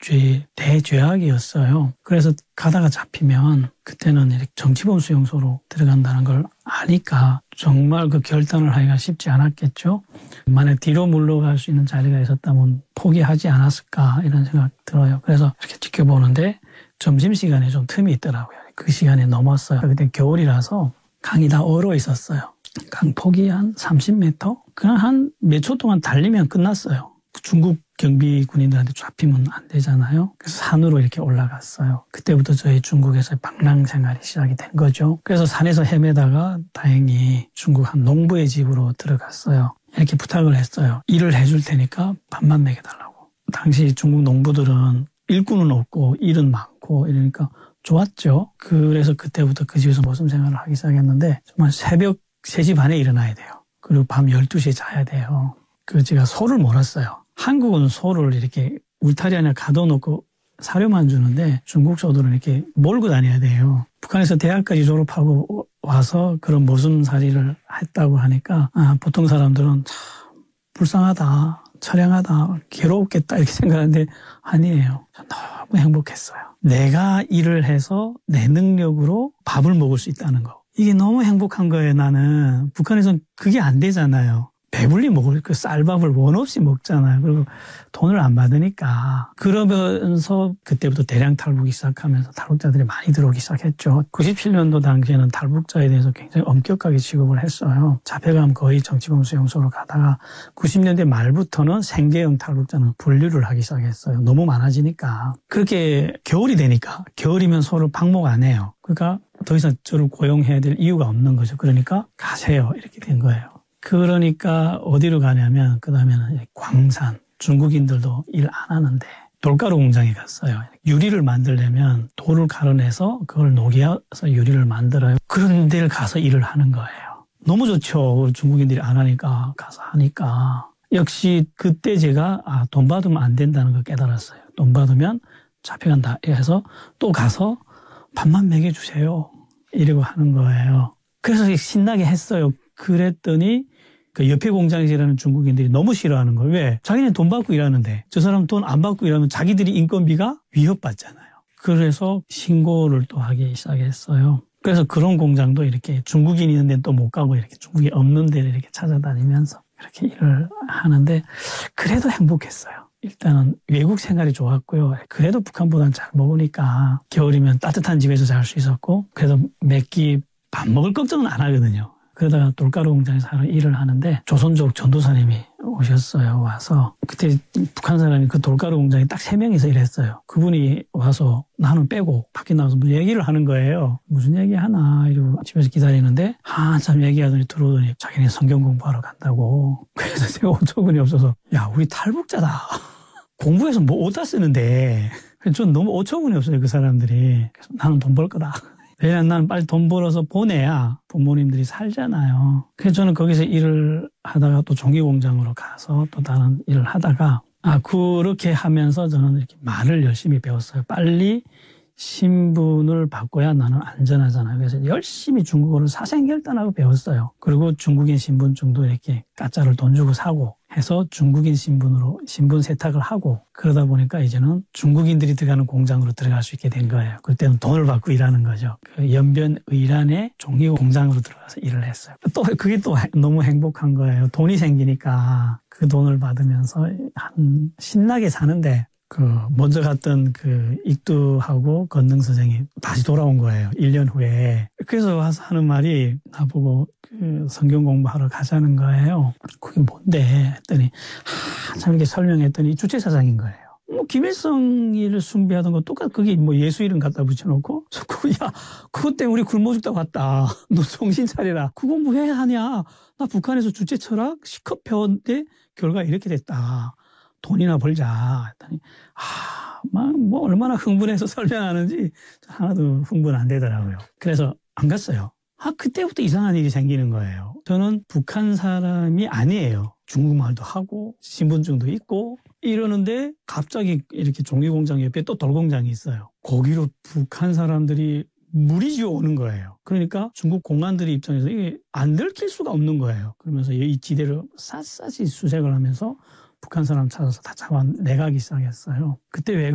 중국주의 대죄악이었어요. 그래서 가다가 잡히면 그때는 이렇게 정치범 수용소로 들어간다는 걸 아니까 정말 그 결단을 하기가 쉽지 않았겠죠. 만약 뒤로 물러갈 수 있는 자리가 있었다면 포기하지 않았을까 이런 생각 들어요. 그래서 이렇게 지켜보는데 점심시간에 좀 틈이 있더라고요. 그 시간에 넘었어요. 그때 겨울이라서 강이 다 얼어 있었어요. 강 폭이 한 30m? 그냥 한 몇 초 동안 달리면 끝났어요. 중국 경비 군인들한테 잡히면 안 되잖아요. 그래서 산으로 이렇게 올라갔어요. 그때부터 저희 중국에서 방랑 생활이 시작이 된 거죠. 그래서 산에서 헤매다가 다행히 중국 한 농부의 집으로 들어갔어요. 이렇게 부탁을 했어요. 일을 해줄 테니까 밥만 먹여달라고. 당시 중국 농부들은 일꾼은 없고 일은 많고 이러니까 좋았죠. 그래서 그때부터 그 집에서 모범 생활을 하기 시작했는데 정말 새벽 3시 반에 일어나야 돼요. 그리고 밤 12시에 자야 돼요. 제가 소를 몰았어요. 한국은 소를 이렇게 울타리 안에 가둬놓고 사료만 주는데 중국 소들은 이렇게 몰고 다녀야 돼요. 북한에서 대학까지 졸업하고 와서 그런 모순살이를 했다고 하니까 보통 사람들은 참 불쌍하다, 처량하다, 괴로웠겠다 이렇게 생각하는데 아니에요. 너무 행복했어요. 내가 일을 해서 내 능력으로 밥을 먹을 수 있다는 거. 이게 너무 행복한 거예요, 나는. 북한에서는 그게 안 되잖아요. 배불리 먹을 그 쌀밥을 원 없이 먹잖아요. 그리고 돈을 안 받으니까. 그러면서 그때부터 대량 탈북이 시작하면서 탈북자들이 많이 들어오기 시작했죠. 97년도 당시에는 탈북자에 대해서 굉장히 엄격하게 취급을 했어요. 잡혀가면 거의 정치범 수용소로 가다가 90년대 말부터는 생계형 탈북자는 분류를 하기 시작했어요. 너무 많아지니까. 그렇게 겨울이 되니까 겨울이면 소를 방목 안 해요. 그러니까 더 이상 저를 고용해야 될 이유가 없는 거죠. 그러니까 가세요. 이렇게 된 거예요. 그러니까 어디로 가냐면 그 다음에는 광산. 중국인들도 일 안 하는데 돌가루 공장에 갔어요. 유리를 만들려면 돌을 갈아내서 그걸 녹여서 유리를 만들어요. 그런 데를 가서 일을 하는 거예요. 너무 좋죠. 중국인들이 안 하니까 가서 하니까. 역시 그때 제가 돈 받으면 안 된다는 걸 깨달았어요. 돈 받으면 잡혀간다 해서 또 가서 밥만 먹여주세요. 이러고 하는 거예요. 그래서 신나게 했어요. 그랬더니 그 옆에 공장에서 일하는 중국인들이 너무 싫어하는 거예요. 왜? 자기는 돈 받고 일하는데 저 사람 돈 안 받고 일하면 자기들이 인건비가 위협받잖아요. 그래서 신고를 또 하기 시작했어요. 그래서 그런 공장도 이렇게 중국인이 있는 데는 또 못 가고 이렇게 중국이 없는 데를 이렇게 찾아다니면서 이렇게 일을 하는데 그래도 행복했어요. 일단은 외국 생활이 좋았고요. 그래도 북한보다는 잘 먹으니까 겨울이면 따뜻한 집에서 잘 수 있었고 그래도 몇 끼 밥 먹을 걱정은 안 하거든요. 그러다가 돌가루 공장에서 일을 하는데 조선족 전도사님이 오셨어요. 와서 그때 북한 사람이 그 돌가루 공장에 딱 3명이서 일했어요. 그분이 와서 나는 빼고 밖에 나와서 무슨 얘기를 하는 거예요. 무슨 얘기 하나 이러고 집에서 기다리는데 한참 얘기하더니 들어오더니 자기네 성경 공부하러 간다고. 그래서 제가 어처구니 없어서 야 우리 탈북자다. 공부해서 뭐 어디다 쓰는데. 전 너무 어처구니 없어요. 그 사람들이. 그래서 나는 돈 벌 거다. 왜냐면 나는 빨리 돈 벌어서 보내야 부모님들이 살잖아요. 그래서 저는 거기서 일을 하다가 또 종이공장으로 가서 또 다른 일을 하다가 그렇게 하면서 저는 이렇게 말을 열심히 배웠어요. 빨리 신분을 바꿔야 나는 안전하잖아요. 그래서 열심히 중국어를 사생결단하고 배웠어요. 그리고 중국인 신분증도 이렇게 가짜를 돈 주고 사고 해서 중국인 신분으로 신분 세탁을 하고 그러다 보니까 이제는 중국인들이 들어가는 공장으로 들어갈 수 있게 된 거예요. 그때는 돈을 받고 일하는 거죠. 그 연변 의란의 종이 공장으로 들어가서 일을 했어요. 또 그게 또 너무 행복한 거예요. 돈이 생기니까 그 돈을 받으면서 한 신나게 사는데 먼저 갔던 익두하고 건능 선생이 다시 돌아온 거예요. 1년 후에. 그래서 와서 하는 말이 나보고 성경 공부하러 가자는 거예요. 그게 뭔데? 했더니 한참 이렇게 설명했더니 주체사상인 거예요. 김일성이를 숭배하던 거 똑같아. 그게 예수 이름 갖다 붙여놓고 야 그것 때문에 우리 굶어 죽다고 왔다. 너 정신 차리라. 그거 왜 하냐. 나 북한에서 주체 철학 시컷 배웠는데 결과 이렇게 됐다. 돈이나 벌자. 했더니, 얼마나 흥분해서 설명하는지 하나도 흥분 안 되더라고요. 그래서 안 갔어요. 그때부터 이상한 일이 생기는 거예요. 저는 북한 사람이 아니에요. 중국말도 하고, 신분증도 있고, 이러는데 갑자기 이렇게 종이공장 옆에 또 돌공장이 있어요. 거기로 북한 사람들이 무리지어 오는 거예요. 그러니까 중국 공안들의 입장에서 이게 안 들킬 수가 없는 거예요. 그러면서 이 지대를 샅샅이 수색을 하면서 북한 사람 찾아서 다 잡아내가기 시작했어요. 그때 왜